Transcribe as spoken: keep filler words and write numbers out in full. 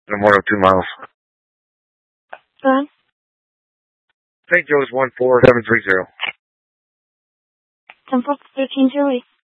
I'm one oh two miles. Go ahead. Saint Joe's one four seven three zero. ten four thirteen zero eight.